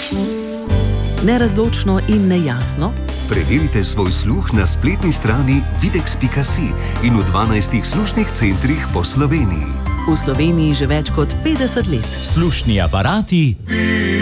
Nerazločno in nejasno? Preverite svoj sluh na spletni strani videx.si in v 12 slušnih centrih po Sloveniji. V Sloveniji že več kot 50 let. Slušni aparati